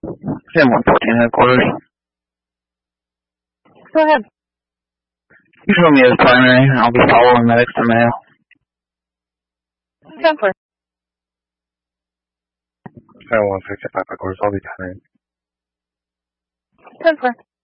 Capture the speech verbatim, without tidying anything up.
ten one fourteen headquarters. Go ahead. You show me as primary. I'll be following medics to mail. ten four. ten one sixty-five headquarters. I'll be ten. ten four.